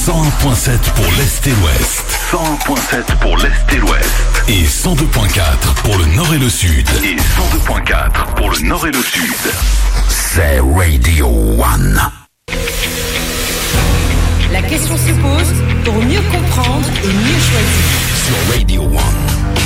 101.7 pour l'Est et l'Ouest. 101.7 pour l'Est et l'Ouest. Et 102.4 pour le Nord et le Sud. Et 102.4 pour le Nord et le Sud. C'est Radio One. La question se pose pour mieux comprendre et mieux choisir. Sur Radio One.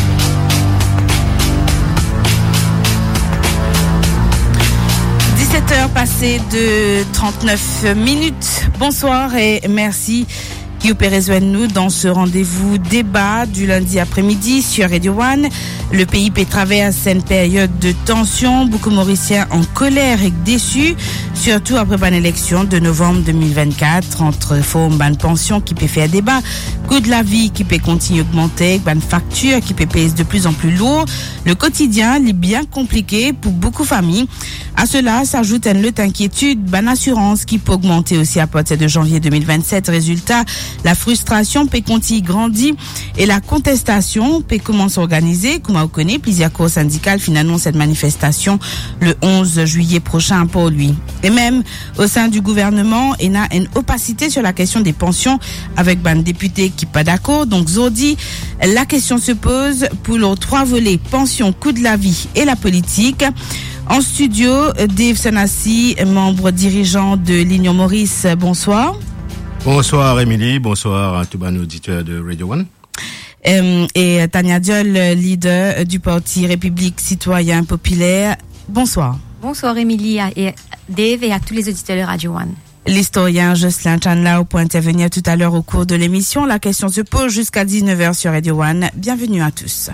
Heures passées de 39 minutes. Bonsoir et merci qui opérez nous dans ce rendez-vous débat du lundi après-midi sur Radio One. Le pays traverse une période de tension, beaucoup Mauriciens en colère et déçus, surtout après une élection de novembre 2024 entre forme ban pension qui peut faire débat, coût de la vie qui peut continuer d'augmenter, ban facture qui peut payer de plus en plus lourd. Le quotidien est bien compliqué pour beaucoup de familles. À cela s'ajoute une lutte inquiétude, ban assurance qui peut augmenter aussi à partir de janvier 2027. Résultat, la frustration peut continuer grandir et la contestation peut commencer à organiser. Comme on connaît, plusieurs corps syndicales finalement cette manifestation le 11 juillet prochain pour lui. Et même au sein du gouvernement, il y a une opacité sur la question des pensions avec un député qui pas d'accord. Donc Zodi, la question se pose pour les trois volets, pension, coût de la vie et la politique. En studio, Dave Sanassi, membre dirigeant de l'Union Maurice. Bonsoir. Bonsoir Émilie, bonsoir à tous les auditeurs de Radio One. Et Tania Diol, leader du Parti République Citoyen Populaire. Bonsoir. Bonsoir Émilie et Dave et à tous les auditeurs de Radio One. L'historien Jocelyn Chanlao peut intervenir tout à l'heure au cours de l'émission. La question se pose jusqu'à 19h sur Radio One. Bienvenue à tous.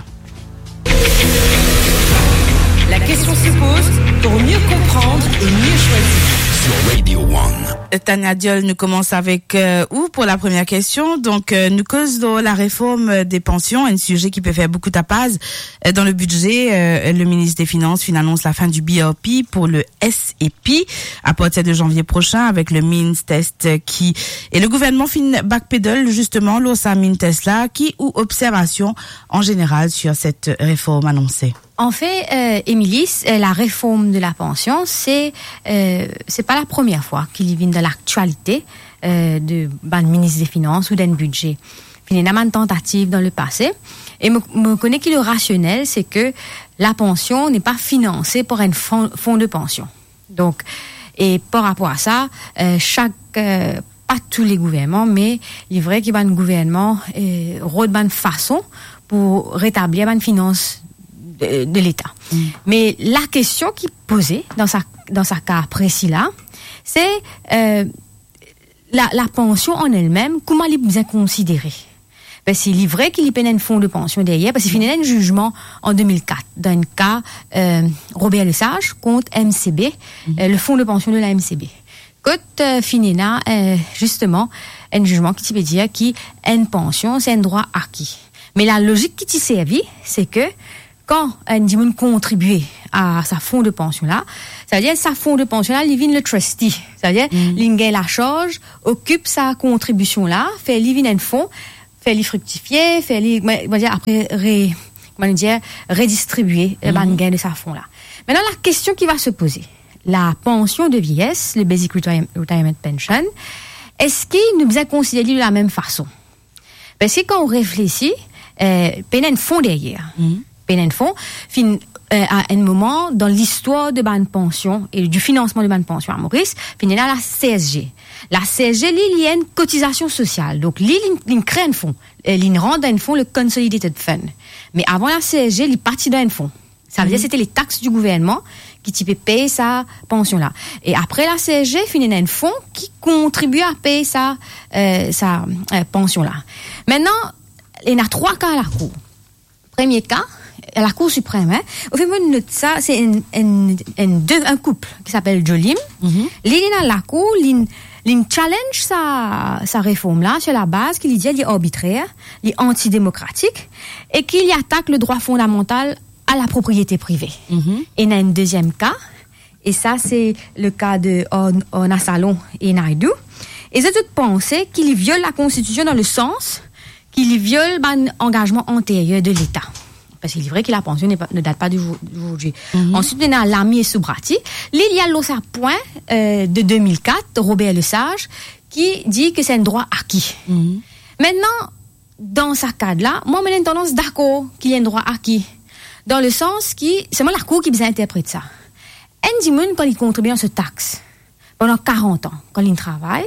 La question se pose pour mieux comprendre et mieux choisir. Sur Radio One. Tania Diol, nous commençons avec où pour la première question. Donc, nous cause de la réforme des pensions, un sujet qui peut faire beaucoup de tapage. Dans le budget, le ministre des Finances annonce la fin du BRP pour le SEP à partir de janvier prochain avec le Means Test qui et le gouvernement fin backpedal justement l'OSA Means Test là qui ou observation en général sur cette réforme annoncée. En fait, Émilie, la réforme de la pension, c'est pas la première fois qu'il vient de l'actualité de ministre des Finances ou d'un budget. Il y a une tentative dans le passé. Et me connais que le rationnel, c'est que la pension n'est pas financée par un fonds de pension. Donc, et par rapport à ça, pas tous les gouvernements, mais il est vrai qu'il y a un gouvernement de bonne façon pour rétablir une finance de l'État. Mais la question qui est posée dans sa cas précis là, c'est la pension en elle-même, comment elle est bien considérée? Ben, c'est vrai qu'il y a un fonds de pension derrière, parce qu'il y a un jugement en 2004 dans un cas Robert Lesage contre MCB, le fonds de pension de la MCB. Quand Finena, justement, un jugement qui veut dire qu'une pension, c'est un droit acquis. Mais la logique qui t'y servit, c'est que quand un dimanche contribue à sa fonds de pension là, ça veut dire sa fonds de pension là, il vient le trustee. Ça veut dire il gagne la charge, occupe sa contribution là, fait il un fonds, fait il fructifier, fait il après redistribuer le gain de sa fonds là. Maintenant la question qui va se poser, la pension de vieillesse, le Basic Retirement Pension, est-ce qu'il nous est considéré de la même façon? Parce que quand on réfléchit, il y a un fonds derrière. Un fonds à un moment dans l'histoire de ban pension et du financement de ban pension à Maurice, il y a la CSG. La CSG, il y a une cotisation sociale. Donc, il crée un fonds. Il rend un fonds le Consolidated Fund. Mais avant la CSG, il partit d'un fonds. Ça veut dire que c'était les taxes du gouvernement qui payer sa pension-là. Et après la CSG, il y a un fonds qui contribue à payer sa pension-là. Maintenant, il y a 3 cas à la Cour. Premier cas, à la Cour suprême, au fait, de ça, c'est un couple qui s'appelle Jolim. L'île la Cour, l'île challenge sa réforme là sur la base qu'il dit est arbitraire, il est antidémocratique et qu'il y attaque le droit fondamental à la propriété privée. Et il y a un deuxième cas, et ça c'est le cas de Orna Salon et Naidoo. Et c'est toute pensée qu'il viole la Constitution dans le sens qu'il viole un engagement antérieur de l'État. Parce qu'il est vrai que la pension ne date pas d'aujourd'hui. Ensuite, il y a Lamy et Soubrati. Il y a l'autre point de 2004, Robert Lesage, qui dit que c'est un droit acquis. Maintenant, dans ce cadre-là, moi, j'ai une tendance d'accord qu'il y ait un droit acquis. Dans le sens qui, c'est moi la Cour qui vous interprète ça. Un dimoun, quand il contribue à ce taxe, pendant 40 ans, quand il travaille,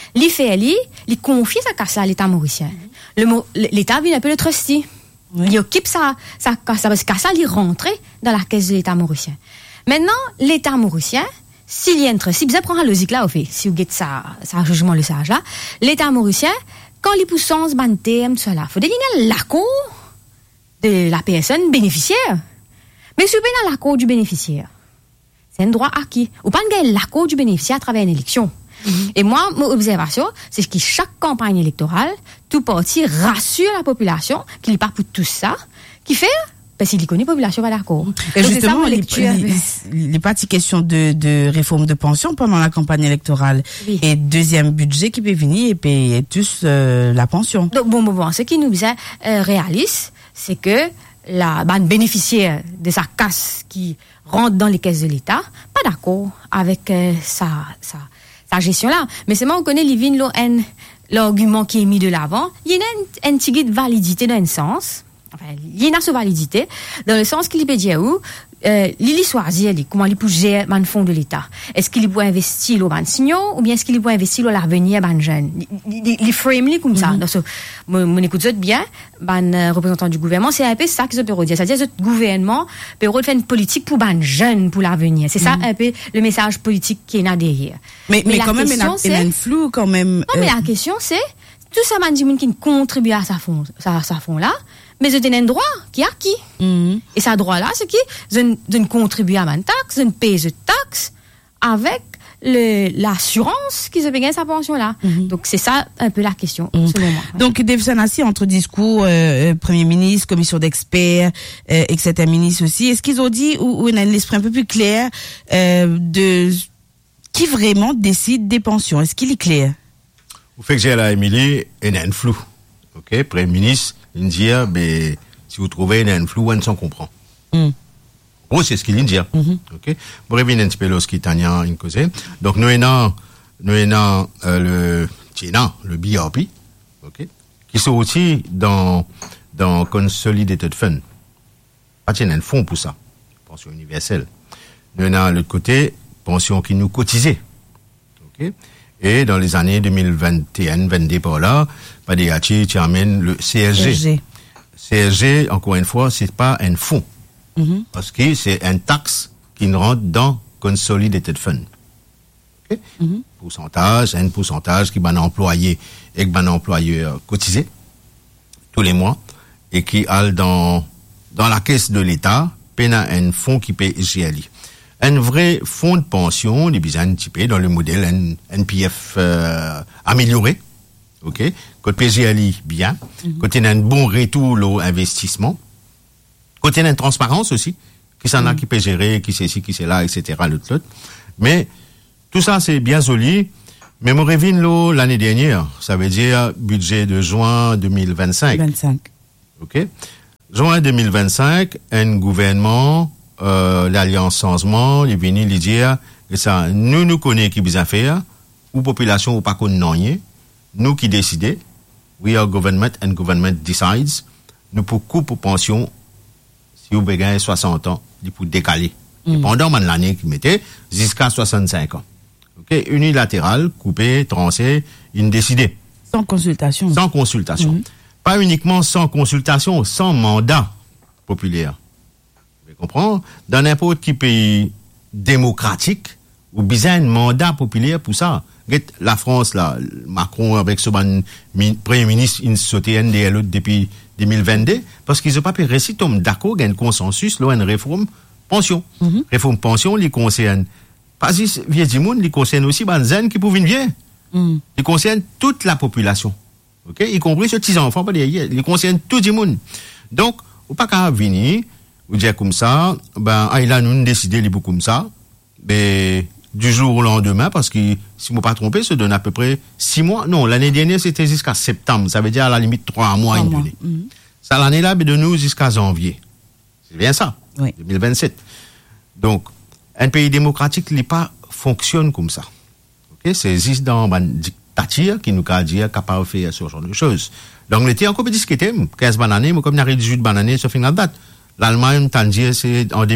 il confie sa casse à l'État mauricien. L'État vient un peu le trustee. Oui. Il occupe sa casse, parce que ça, il rentre dans la caisse de l'État mauricien. Maintenant, l'État mauricien, s'il y a un trustee, vous prendre la logique là, au fait, si vous guettez ça jugement le sage là, l'État mauricien, quand les puissances ban terme, cela, faut désigner l'accord de la personne bénéficiaire. Mais si vous dans l'accord du bénéficiaire, c'est un droit acquis. Ou pas gagner l'accord du bénéficiaire à travers une élection. Et moi, mon observation, c'est que chaque campagne électorale, tout parti rassure la population qu'il n'est pas pour tout ça, qui fait, parce qu'il connaît la population pas d'accord. Et justement, les parties questions de réforme de pension pendant la campagne électorale. Oui. Et deuxième budget qui peut venir et payer tous la pension. Donc, bon, ce qui nous est réaliste, c'est que la bande bénéficiaire de sa casse qui rentre dans les caisses de l'État, pas d'accord avec sa gestion-là. Mais c'est moi, on connaît l'argument qui est mis de l'avant. Il y a une petite validité dans un sens. Enfin, il y a une validité dans le sens qu'il peut dire où il choisit comment il peut gérer le fonds de l'État. Est-ce qu'il peut investir au ban signaux ou bien est-ce qu'il peut investir au l'avenir ban jeune? Il frame comme ça. Donc, mon écoute bien, ban représentant du gouvernement, c'est un peu ça qu'ils peut dire. C'est-à-dire que le gouvernement peut faire une politique pour ban jeune pour l'avenir. C'est ça un peu le message politique qui est là derrière. Mais quand même, il y a un flou quand même. Non, mais la question c'est tout ça man qui contribue à sa fond là. Mais je donne un droit qui est acquis. Et ce droit-là, c'est que je ne contribue à ma taxe, je ne paye de taxe avec l'assurance qui se paye sa pension-là. Donc, c'est ça un peu la question, selon moi. Donc, Dave Sanassi, entre discours, Premier ministre, commission d'experts, etc., ministre aussi, est-ce qu'ils ont dit, ou on a l'esprit un peu plus clair, de qui vraiment décide des pensions? Est-ce qu'il est clair? Vous faites que j'ai la Émilie, il y a un flou. OK? Premier ministre, il dit, ben, si vous trouvez un flou, on s'en comprend. Oh, c'est ce qu'il dit. OK? Pour revenir un petit peu là, ce qui est une cause. Donc, nous avons le BRP, OK? Qui sont aussi dans Consolidated Fund. Pas un fonds pour ça. Pension universelle. Nous avons l'autre côté, pension qui nous cotisait. OK? Et dans les années 2021-22 par là, Padeachi tu amènes le CSG. CSG, encore une fois, c'est pas un fonds. Parce que c'est un taxe qui rentre dans Consolidated Fund. Okay? Un pourcentage qui va employé et qui va employeur cotisé tous les mois et qui a dans la caisse de l'État, pena un fonds qui paye GLI. Un vrai fonds de pension, des besoins typés dans le modèle NPF amélioré. OK? Côté PGLI, bien. Côté un bon retour au investissement. Côté une transparence aussi. Qui s'en a qui peut gérer, qui c'est ci, qui c'est là, etc. l'autre. Mais, tout ça, c'est bien joli. Mais mon revenu, l'année dernière, ça veut dire budget de juin 2025. OK? Juin 2025, un gouvernement, l'Alliance Changement, il est venu lui dire que ça, nous connaissons qui besoin faire, ou population ou pas qu'on n'en y est, nous qui décidons, we are government and government decides, nous pour couper pension, si vous gagnez 60 ans, pour décaler. Pendant l'année qui mettait, jusqu'à 65 ans. OK? Unilatéral, coupé, tranché, il décidait. Sans consultation. Sans consultation. Pas uniquement sans consultation, sans mandat populaire. Vous comprenez? Dans n'importe quel pays démocratique, ou besoin un mandat populaire pour ça. La France, là, Macron, avec ce premier ministre, il sautait NDL depuis 2022, parce qu'ils n'ont pas pu réciter d'accord, il y a un consensus, là, une réforme pension. Réforme pension, les concerne pas juste vieux du monde, les concerne aussi les jeunes qui peuvent venir. Ils concernent toute la population. OK? Y compris ce petits enfants, pas derrière. Ils concernent tout le monde. Donc, ou pas qu'à venir, ou dire comme ça, il a nous décidé les comme ça, du jour au lendemain, parce que, si je ne me pas trompé, ça donne à peu près 6 mois. Non, l'année dernière, c'était jusqu'à septembre. Ça veut dire à la limite 3 mois. Ça, l'année-là, de nous jusqu'à janvier. C'est bien ça. Oui. 2027. Donc, un pays démocratique, il pas fonctionne comme ça. OK? C'est juste dans t'attire, qui nous a dit, capable de faire ce genre de choses. L'Angleterre, encore peut discuter, 15 bananes, mais comme il y a 18 bananes, ça fait une date. L'Allemagne, t'as dit, c'est en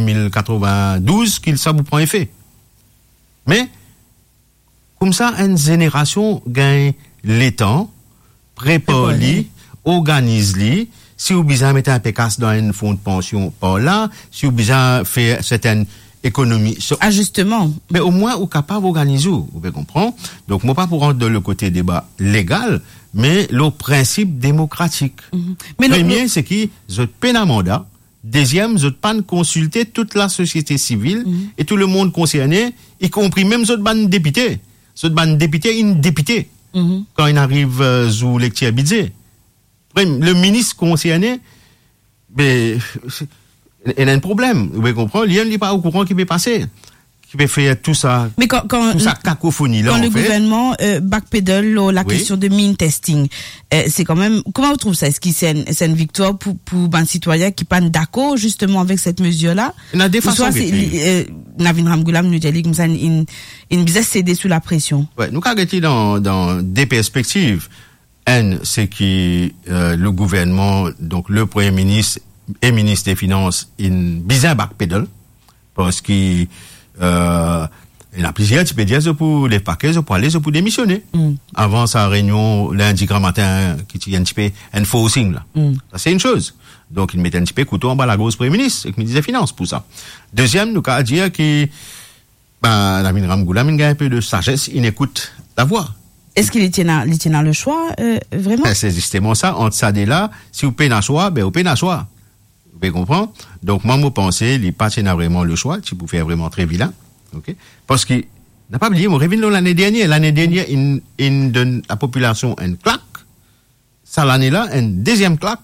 2092 qu'il ça vous prend effet. Mais, comme ça, une génération gagne les temps, prépare-les, organise-les. Si vous besoin mettre un pécasse dans un fonds de pension par là, si vous besoin faire certaines économies. Ajustement. Mais au moins, vous capable d'organiser, vous pouvez comprendre. Donc, moi, pas pour rentrer dans le côté débat légal, mais le principe démocratique. Mais premier, c'est qui, je peine un mandat. Deuxième, je pas consulter toute la société civile et tout le monde concerné, y compris même les ban députés. Ce ban député, une députée. Quand il arrive sous lecture budget. Le ministre concerné, ben, il a un problème. Vous comprenez? Il n'est pas au courant qui peut passer. Qui peut faire tout ça. Mais quand tout ça cacophonie là. Quand le gouvernement backpedal la question de mine testing, c'est quand même, comment vous trouvez ça? Est-ce que c'est une victoire pour un citoyen qui pas d'accord justement avec cette mesure-là? Il y a des façons. Navin Ramgoulam nous dit comme ça, une business cédé sous la pression. Ouais, nous avons dans des perspectives. C'est que le gouvernement, donc le Premier ministre et ministre des Finances, une bizarre backpedal, parce qu'il il y a plusieurs types de dire pour les paquets, pour aller, pour démissionner. Avant sa réunion, lundi grand matin, qui y a un petit peu enforcing, là. Ça, c'est une chose. Donc, il mettait un petit peu couteau en bas la grosse Premier ministre, et le ministre des Finances, pour ça. Deuxième, nous avons dire que, Navin Ramgoulam, il a un peu de sagesse, il écoute la voix. Est-ce qu'il tient le choix, vraiment? C'est justement ça, entre ça et là, si vous payez un choix, ben, vous payez un choix. Vous pouvez comprendre? Donc, moi, je pense, il pas vraiment le choix, si vous faites vraiment très vilain. OK? Parce que, n'a pas oublié, mon revenu l'année dernière, il donne à la population une claque. Ça, l'année-là, une deuxième claque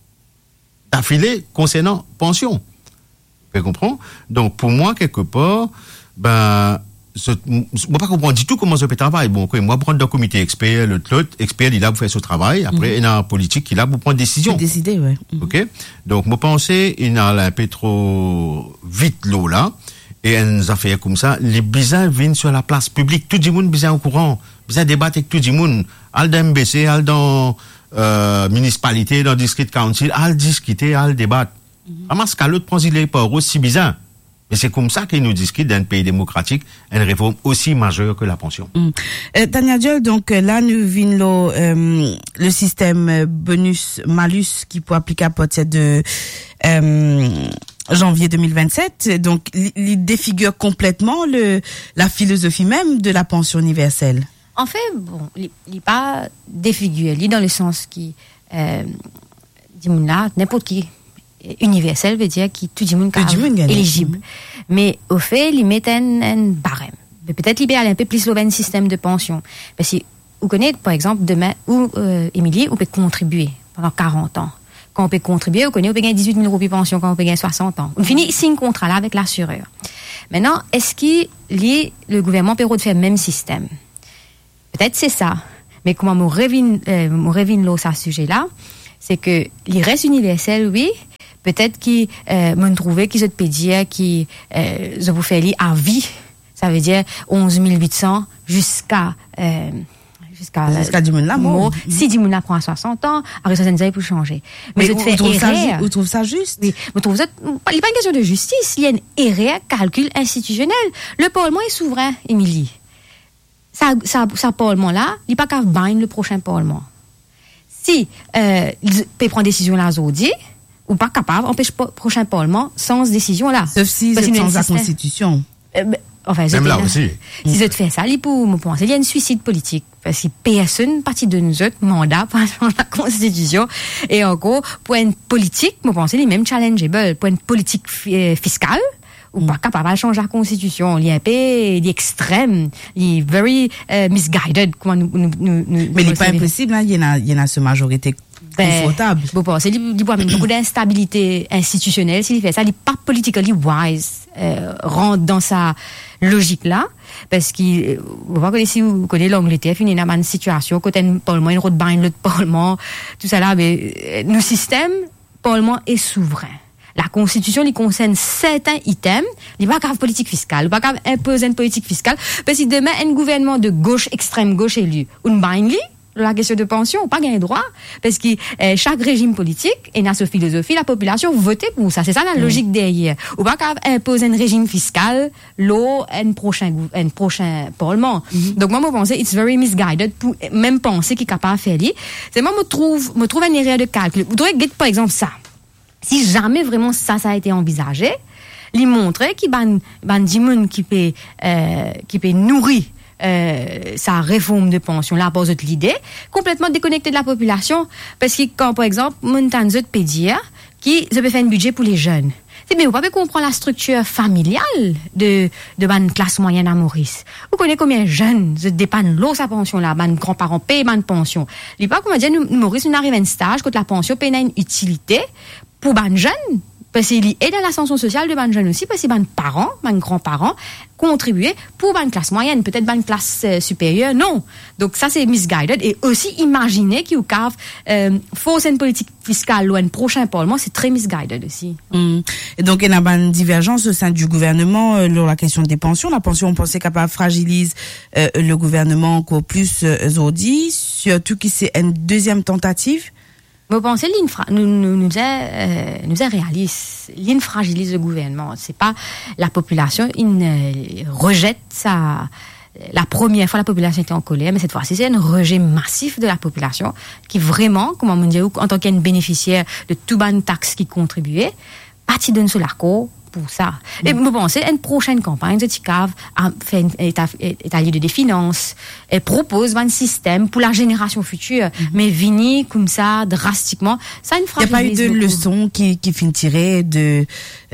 d'affilée concernant pension. Vous pouvez comprendre? Donc, pour moi, quelque part, moi pas comprendre du tout comment ça peut travailler. Bon, moi prendre dans le comité expert, l'autre expert il a pour faire ce travail. Après, il y a un politique qui a pour prendre décision. Décider, ouais. OK? Donc, moi pensais, il y a un peu trop vite l'eau là. Et une affaire comme ça, les besoins viennent sur la place publique. Tout le monde besoin au courant. Besoin débattre avec tout le monde. Al dans MBC, al dans, municipalité, dans district council, al discuter, al débattre. Parce qu'à l'autre, il est pas aussi bizarre. Et c'est comme ça qu'ils nous discutent d'un pays démocratique, une réforme aussi majeure que la pension. Tania Diol, donc là, nous vîmes le système bonus-malus qui peut appliquer à partir de janvier 2027. Donc, il défigure complètement la philosophie même de la pension universelle. En fait, bon, il n'est pas défiguré, il est dans le sens qui, dis-moi là, n'importe qui. Universel veut dire que tout le monde est éligible. Mais au fait, ils mettent un barème. Peut-être libérer un peu plus le système de pension. Parce que vous connaissez, par exemple, demain, où, Émilie, on peut contribuer pendant 40 ans. Quand on peut contribuer, vous connaissez, on peut gagner 18 000 euros de pension quand on peut gagner 60 ans. On finit ici un contrat là avec l'assureur. Maintenant, est-ce que le gouvernement peut faire le même système? Peut-être c'est ça. Mais comment mon revine là, à ce sujet-là, c'est que les restes universels, oui, peut-être qu'ils m'ont trouvé qu'ils peut dire qu'ils vous fait lire à vie. Ça veut dire 11 800 jusqu'à du monde là mort. Si du monde là prend à 60 ans, après ça nous pour changer. Mais vous trouvez ça juste? Oui, vous trouvez ça, il n'est pas une question de justice, il y a une erreur calcul institutionnel. Le Parlement est souverain, Émilie. Ça Parlement là, il n'est pas qu'à bind le prochain Parlement. Si il peut prendre décision là aujourd'hui, ou pas capable, empêche le prochain Parlement sans décision là. Sauf si c'est sans la Constitution. Enfin, même là aussi. Si je te fais ça, il pour me penser, il y a un suicide politique. Parce que PSE, une partie de nous autres, mandat pour changer la Constitution. Et encore, pour une politique, je pense, il est même challengeable. Pour une politique fiscale, ou pas capable de changer la Constitution. Il est un peu, il est extrême. Il est very misguided. Mais il n'est pas impossible, hein. Il y en a ce majorité confortable. Bon, c'est il voit beaucoup d'instabilité institutionnelle. S'il fait ça, il n'est pas politically wise, rentre dans sa logique là, parce qu'il, vous voyez, si vous connaissez l'Angleterre, il y a une situation, côté un Parlement, une route bain, l'autre Parlement, tout ça là, mais, nos systèmes, Parlement est souverain. La Constitution, il concerne certains items. Il n'y a pas qu'à politique fiscale. Il n'y a pas qu'à imposer une politique fiscale. Parce que demain, un gouvernement de gauche, extrême gauche élu, une bainli, la question de pension, on pas gagné droit. Parce que chaque régime politique, et dans sa philosophie, la population vote pour ça. C'est ça la logique derrière. Ou pas qu'à imposer un régime fiscal, un prochain parlement. Donc, moi, je pense, it's very misguided pour même penser qu'il est capable de faire ça. C'est moi, je trouve une erreur de calcul. Vous devez par exemple, ça. Si jamais vraiment ça a été envisagé, il montrait qu'il y a des gens qui peut nourrir sa réforme de pension là pour l'idée complètement déconnectée de la population parce que quand par exemple Montanzo peut dire qui peut faire un budget pour les jeunes. C'est bien, vous pouvez comprendre la structure familiale de la classe moyenne à Maurice. Vous connaissez combien de jeunes dépannent l'eau sa pension là, les grands-parents payent ma pension. Il pas comment dire Maurice nous arrive à un stage quand la pension paye une utilité pour les jeunes. Parce qu'il aide à l'ascension sociale de ban jeunes aussi, parce que ban parents, ban grands-parents contribuer pour ban classe moyenne, peut-être ban classe supérieure, non. Donc ça c'est misguided et aussi imaginer qu'il y a fausse une politique fiscale ou un prochain parlement, c'est très misguided aussi. Et donc il y a une divergence au sein du gouvernement sur la question des pensions. La pension, on pensait qu'elle fragilise le gouvernement encore plus aujourd'hui, surtout que c'est une deuxième tentative. Vous pensez nous est réaliste. L'IN fragilise le gouvernement. C'est pas la population. Il rejette ça. La première fois, la population était en colère, mais cette fois-ci, c'est un rejet massif de la population qui vraiment, comment on dit, en tant qu'un bénéficiaire de tout ban taxes qui contribuait, parti d'un seul accord pour ça. Et vous pensez, une prochaine campagne de TICAV a fait un état lieu des finances, et propose un système pour la génération future, mais vini comme ça, drastiquement, ça ne fragilise. Il n'y a pas eu de leçon qui finit tirée du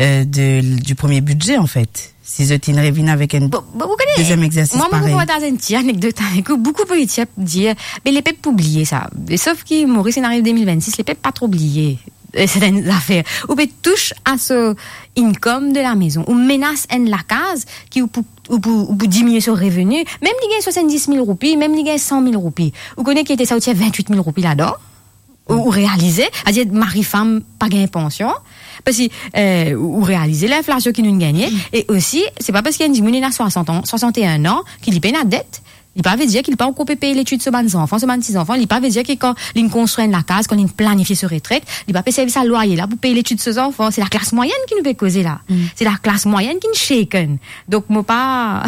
premier budget, en fait. Si je reviens avec un deuxième exercice pareil. Moi, dans une petite anecdote, beaucoup de politiciens disent, mais les peuples oublier ça. Sauf que Maurice, il arrive 2026, les peuples pas trop oublier. C'est une affaire. Ou peut touche à ce income de la maison. Ou menace la case qui ou diminuer son revenu. Même il gagne 70 000 roupies, même il gagne 100 000 roupies. Vous connaissez qui était ça, 28 000 roupies là-dedans? Ou réaliser, c'est-à-dire mari-femme pas gagner pension. Parce que, ou réaliser l'inflation qui nous gagne. Et aussi, c'est pas parce qu'il y a une diminution à 61 ans qu'il y paye la dette. Il ne veut pas dire qu'il ne peut pas encore payer l'étude sur ses enfants, sur ses enfants. Il ne veut pas dire que quand il construit la case, quand il planifie sa retraite, il ne peut pas payer sa loyer là pour payer l'étude de ses enfants. C'est la classe moyenne qui nous fait causer là. C'est la classe moyenne qui nous shaken. Donc, moi pas,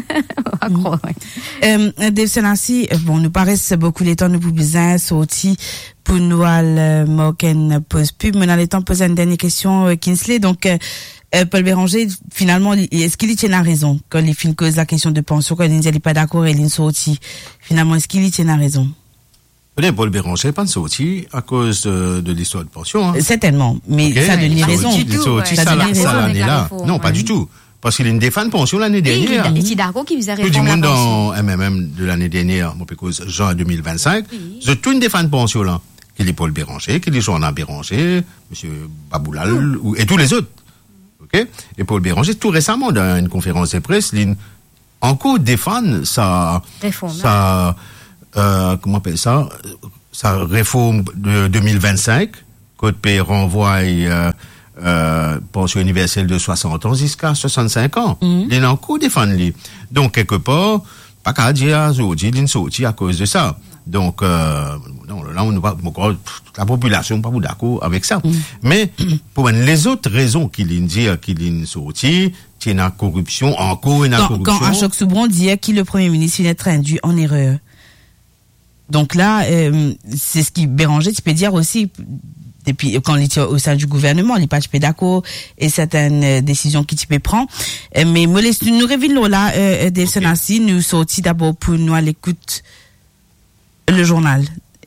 Dave Selassie, bon, nous paraît beaucoup les temps, nous pouvons bien sortir pour nous, Morgan pose pub. Mais dans les temps, poser une dernière question, Kinsley. Donc, Paul Béranger, finalement, est-ce qu'il y tient à raison quand il fin cause la question de pension, quand il n'est pas d'accord et il est sorti? Finalement, est-ce qu'il y tient à raison? Paul Béranger n'est pas sorti à cause de l'histoire de pension. Hein. Certainement, mais ça donne raison. Il est sorti ça l'année-là. Non, pas du tout. Parce qu'il a une défense pension l'année dernière. Il était d'accord qu'il faisait réforme la pension. Tout le monde dans MMM de l'année dernière, moi, parce juin 2025, c'est tout une défense pension là. Qu'il est Paul Béranger, qu'il est Jean Béranger, monsieur Baboulal, et tous les autres. Okay? Et Paul Béranger, tout récemment, dans une conférence de presse, encore défend sa comment on appelle ça, sa réforme de 2025, Code P renvoie, pension universelle de 60 ans jusqu'à 65 ans. Il est encore défend lui. Donc, quelque part, pas qu'à dire, il est sorti à cause de ça. Donc, non, là, on va, la population n'est pas d'accord avec ça. Mais, pour les autres raisons qu'il est sorti, il y a une corruption, encore une corruption. Quand Ashok Soubron dit qu'il le Premier ministre vient être induit en erreur. Donc là, c'est ce qui Béranger, tu peux dire aussi, depuis, quand il est au sein du gouvernement, il n'est pas d'accord, et certaines décisions qu'il peut prendre. Mais, nous revenons là, Dave Selassie, nous sortis d'abord pour nous à l'écoute, le journal.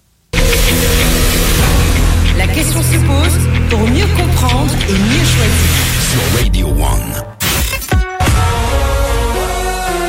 La question se pose pour mieux comprendre et mieux choisir. Sur Radio One.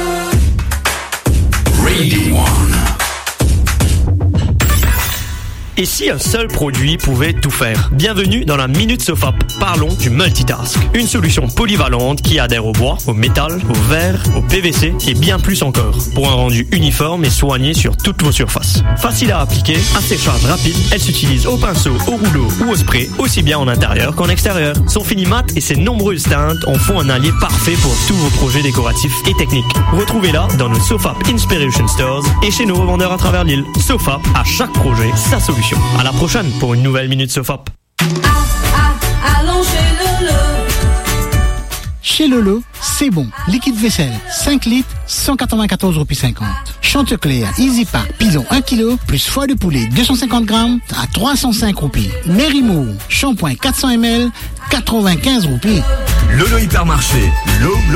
Radio One. Et si un seul produit pouvait tout faire? Bienvenue dans la Minute Sofap. Parlons du multitask. Une solution polyvalente qui adhère au bois, au métal, au verre, au PVC et bien plus encore. Pour un rendu uniforme et soigné sur toutes vos surfaces. Facile à appliquer, à séchage rapide, elle s'utilise au pinceau, au rouleau ou au spray, aussi bien en intérieur qu'en extérieur. Son fini mat et ses nombreuses teintes en font un allié parfait pour tous vos projets décoratifs et techniques. Retrouvez-la dans nos Sofap Inspiration Stores et chez nos revendeurs à travers l'île. Sofap, à chaque projet, sa solution. À la prochaine pour une nouvelle Minute Sofap. Allons chez Lolo. Chez Lolo, c'est bon. Liquide vaisselle, 5 litres, 194,50 €. Chanticleer, Easy Pack, pilon 1 kg, plus foie de poulet 250 grammes à 305 roupies. Merimo, shampoing 400 ml, 95 roupies. Lolo Hypermarché.